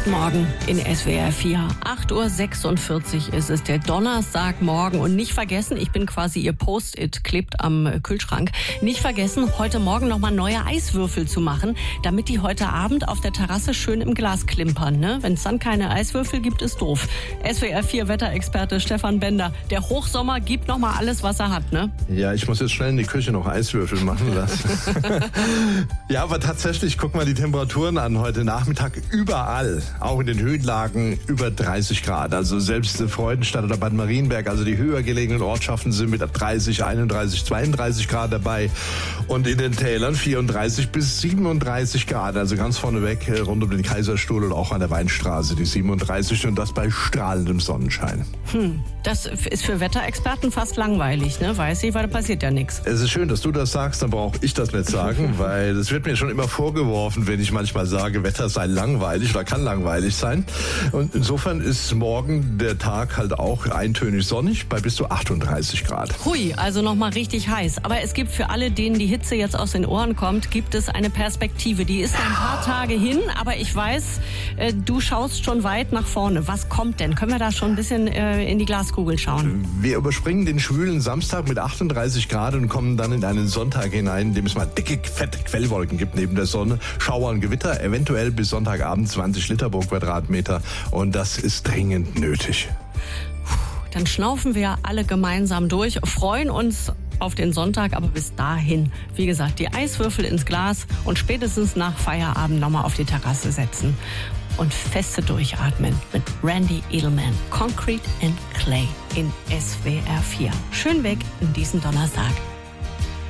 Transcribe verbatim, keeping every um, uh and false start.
Guten Morgen in S W R vier. acht Uhr sechsundvierzig ist es, der Donnerstagmorgen. Und nicht vergessen, ich bin quasi Ihr Post-it, klebt am Kühlschrank. Nicht vergessen, heute Morgen nochmal neue Eiswürfel zu machen, damit die heute Abend auf der Terrasse schön im Glas klimpern. Ne? Wenn es dann keine Eiswürfel gibt, ist doof. S W R vier Wetterexperte Stefan Bender. Der Hochsommer gibt nochmal alles, was er hat, ne? Ja, ich muss jetzt schnell in die Küche noch Eiswürfel machen lassen. Ja, aber tatsächlich, guck mal die Temperaturen an heute Nachmittag. Überall, auch in den Höhenlagen, über dreißig Grad. Also selbst in Freudenstadt oder Bad Marienberg, also die höher gelegenen Ortschaften sind mit dreißig, einunddreißig, zweiunddreißig Grad dabei. Und in den Tälern vierunddreißig bis siebenunddreißig Grad. Also ganz vorneweg rund um den Kaiserstuhl und auch an der Weinstraße die siebenunddreißig und das bei strahlendem Sonnenschein. Hm, das ist für Wetterexperten fast langweilig, ne? Weiß ich, weil da passiert ja nichts. Es ist schön, dass du das sagst, dann brauche ich das nicht sagen, weil es wird mir schon immer vorgeworfen, wenn ich manchmal sage, Wetter sei langweilig oder kann langweilig sein. Und insofern ist morgen der Tag halt auch eintönig sonnig bei bis zu achtunddreißig Grad. Hui, also nochmal richtig heiß. Aber es gibt für alle, denen die Hitze jetzt aus den Ohren kommt, gibt es eine Perspektive. Die ist ein paar Tage hin, aber ich weiß, äh, du schaust schon weit nach vorne. Was kommt denn? Können wir da schon ein bisschen äh, in die Glaskugel schauen? Wir überspringen den schwülen Samstag mit achtunddreißig Grad und kommen dann in einen Sonntag hinein, in dem es mal dicke, fette Quellwolken gibt neben der Sonne. Schauer und Gewitter, eventuell bis Sonntagabend zwanzig Liter pro Quadratmeter. Und das ist dringend nötig. Dann schnaufen wir alle gemeinsam durch, freuen uns auf den Sonntag, aber bis dahin, wie gesagt, die Eiswürfel ins Glas und spätestens nach Feierabend nochmal auf die Terrasse setzen und feste durchatmen mit Randy Edelman, Concrete and Clay in S W R vier. Schön weg in diesen Donnerstag.